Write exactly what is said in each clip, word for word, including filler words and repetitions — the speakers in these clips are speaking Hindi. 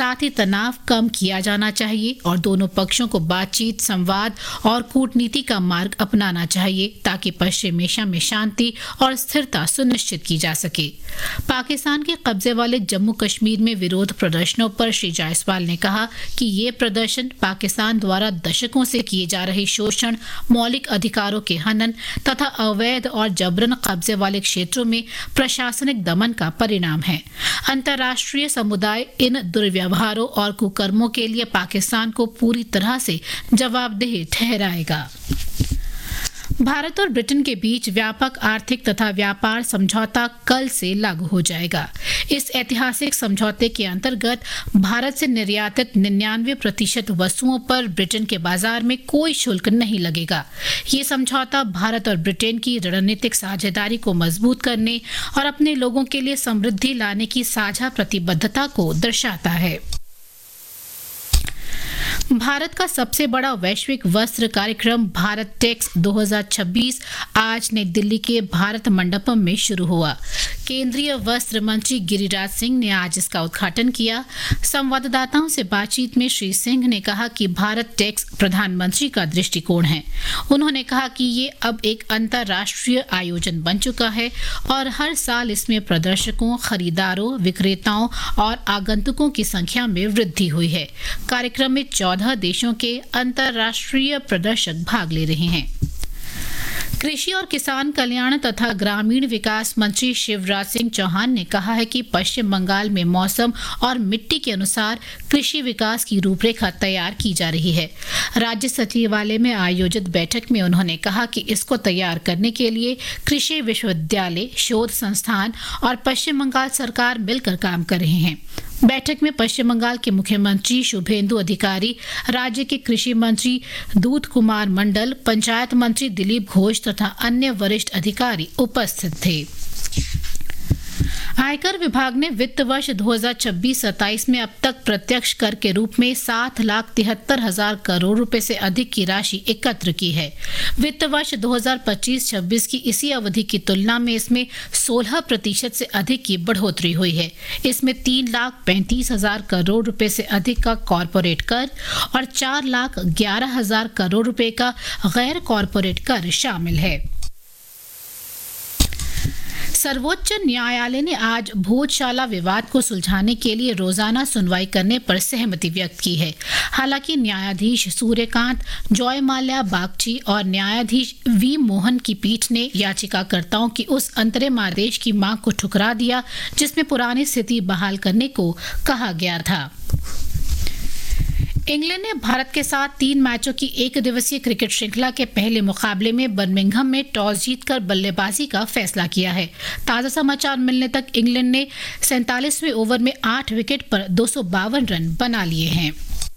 साथ ही तनाव कम किया जाना चाहिए और दोनों पक्षों को बातचीत, संवाद और कूटनीति का मार्ग अपनाना चाहिए ताकि पश्चिम एशिया में शांति और स्थिरता सुनिश्चित की जा सके। पाकिस्तान के कब्जे वाले जम्मू कश्मीर में विरोध प्रदर्शनों पर श्री जायसवाल ने कहा कि ये प्रदर्शन पाकिस्तान द्वारा दशकों से किए जा रहे शोषण, मौलिक अधिकारों के हनन तथा अवैध और जबरन कब्जे वाले क्षेत्रों में प्रशासनिक दमन का परिणाम है। अंतर्राष्ट्रीय समुदाय इन दुर्व्यवहारों और कुकर्मों के लिए पाकिस्तान को पूरी तरह से जवाबदेह ठहराएगा। भारत और ब्रिटेन के बीच व्यापक आर्थिक तथा व्यापार समझौता कल से लागू हो जाएगा। इस ऐतिहासिक समझौते के अंतर्गत भारत से निर्यातित निन्यानवे प्रतिशत वस्तुओं पर ब्रिटेन के बाजार में कोई शुल्क नहीं लगेगा। ये समझौता भारत और ब्रिटेन की रणनीतिक साझेदारी को मजबूत करने और अपने लोगों के लिए समृद्धि लाने की साझा प्रतिबद्धता को दर्शाता है। भारत का सबसे बड़ा वैश्विक वस्त्र कार्यक्रम भारत टेक्स दो हज़ार छब्बीस आज नई दिल्ली के भारत मंडपम में शुरू हुआ। केंद्रीय वस्त्र मंत्री गिरिराज सिंह ने आज इसका उद्घाटन किया। संवाददाताओं से बातचीत में श्री सिंह ने कहा कि भारत टेक्स प्रधानमंत्री का दृष्टिकोण है। उन्होंने कहा कि ये अब एक अंतर्राष्ट्रीय आयोजन बन चुका है और हर साल इसमें प्रदर्शकों, खरीदारों, विक्रेताओं और आगंतुकों की संख्या में वृद्धि हुई है। कार्यक्रम में चौदह देशों के अंतर्राष्ट्रीय प्रदर्शक भाग ले रहे हैं। कृषि और किसान कल्याण तथा ग्रामीण विकास मंत्री शिवराज सिंह चौहान ने कहा है कि पश्चिम बंगाल में मौसम और मिट्टी के अनुसार कृषि विकास की रूपरेखा तैयार की जा रही है। राज्य सचिवालय में आयोजित बैठक में उन्होंने कहा कि इसको तैयार करने के लिए कृषि विश्वविद्यालय, शोध संस्थान और पश्चिम बंगाल सरकार मिलकर काम कर रहे हैं। बैठक में पश्चिम बंगाल के मुख्यमंत्री शुभेंदु अधिकारी, राज्य के कृषि मंत्री दूत कुमार मंडल, पंचायत मंत्री दिलीप घोष तथा अन्य वरिष्ठ अधिकारी उपस्थित थे। आयकर विभाग ने वित्त वर्ष दो हज़ार छब्बीस सत्ताईस में अब तक प्रत्यक्ष कर के रूप में सात लाख तिहत्तर हजार करोड़ रुपए से अधिक की राशि एकत्र की है। वित्त वर्ष दो हज़ार पच्चीस छब्बीस की इसी अवधि की तुलना में इसमें सोलह प्रतिशत से अधिक की बढ़ोतरी हुई है। इसमें तीन लाख पैंतीस हजार करोड़ रुपए से अधिक का कॉरपोरेट कर और चार लाख ग्यारह हजार करोड़ रुपए का गैर कॉरपोरेट कर शामिल है। सर्वोच्च न्यायालय ने आज भोजशाला विवाद को सुलझाने के लिए रोजाना सुनवाई करने पर सहमति व्यक्त की है। हालांकि न्यायाधीश सूर्यकांत, जॉयमाल्या बागची और न्यायाधीश वी मोहन की पीठ ने याचिकाकर्ताओं की उस अंतरिम आदेश की मांग को ठुकरा दिया जिसमें पुरानी स्थिति बहाल करने को कहा गया था। इंग्लैंड ने भारत के साथ तीन मैचों की एक दिवसीय क्रिकेट श्रृंखला के पहले मुकाबले में बर्मिंघम में टॉस जीतकर बल्लेबाजी का फैसला किया है। ताज़ा समाचार मिलने तक इंग्लैंड ने सैंतालीसवें ओवर में आठ विकेट पर दो सौ बावन रन बना लिए हैं।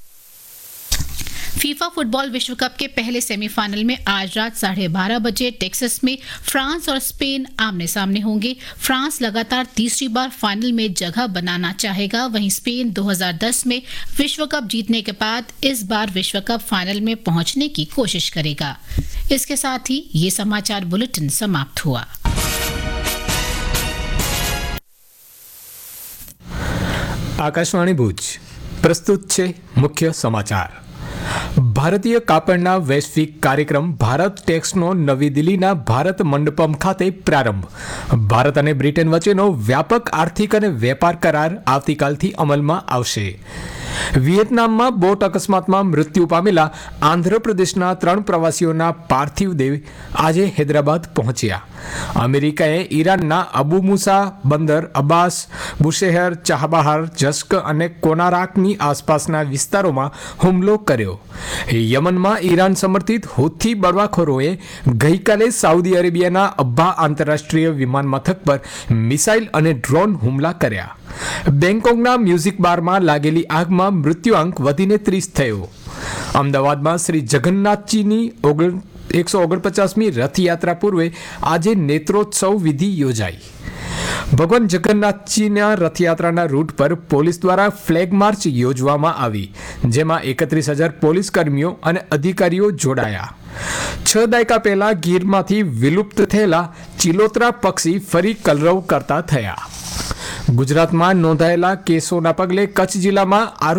फीफा फुटबॉल विश्व कप के पहले सेमीफाइनल में आज रात साढ़े बारह बजे टेक्सास में फ्रांस और स्पेन आमने सामने होंगे। फ्रांस लगातार तीसरी बार फाइनल में जगह बनाना चाहेगा, वहीं स्पेन दो हज़ार दस में विश्व कप जीतने के बाद इस बार विश्व कप फाइनल में पहुंचने की कोशिश करेगा। इसके साथ ही ये समाचार बुलेटिन समाप्त हुआ। आकाशवाणी भुज प्रस्तुत छे मुख्य समाचार। ભારતીય કાપડના વૈશ્વિક કાર્યક્રમ ભારત ટેક્સનો નવી દિલ્હીના ભારત મંડપમ ખાતે પ્રારંભ। ભારત અને બ્રિટન વચ્ચેનો વ્યાપક આર્થિક અને વેપાર કરાર આવતીકાલથી અમલમાં આવશે। વિયેતનામમાં બોટ અકસ્માતમાં મૃત્યુ પામેલા આંધ્રપ્રદેશના ત્રણ પ્રવાસીઓના પાર્થિવ દેહ આજે હૈદરાબાદ પહોંચ્યા। અમેરિકાએ ઈરાનના અબુ મુસા બંદર, અબ્બાસ, બુશેહર, ચાબહાર, જસ્ક અને કોનારાકની આસપાસના વિસ્તારોમાં હુમલો કર્યો। યમનમાં ઈરાન સમર્થિત હુથી બળવાખોરોએ ગઈકાલે સાઉદી અરેબિયાના અબ્બા આંતરરાષ્ટ્રીય વિમાન મથક પર મિસાઇલ અને ડ્રોન હુમલા કર્યા। બેંકોકના મ્યુઝિક બારમાં लागेली આગમાં મૃત્યુઆંક વધીને ત્રીસ થયો। અમદાવાદમાં શ્રી જગન્નાથજીની એક સો ઓગણપચાસમી રથયાત્રા પૂર્વે આજે નેત્રોત્સવ વિધિ યોજાઈ। ભગવાન જગન્નાથજીના રથયાત્રાના રૂટ પર પોલીસ દ્વારા ફ્લેગ માર્ચ યોજવામાં આવી, જેમાં એકત્રીસ હજાર પોલીસ કર્મીઓ અને અધિકારીઓ જોડાયા। છ દાયકા પહેલા ગીરમાંથી વિલુપ્ત થયેલા ચિલોત્રા પક્ષી ફરી કલરવ કરતા થયા। ગુજરાતમાં નોંધાયેલા કેસોના પગલે કચ્છ જિલ્લામાં આરોગ્ય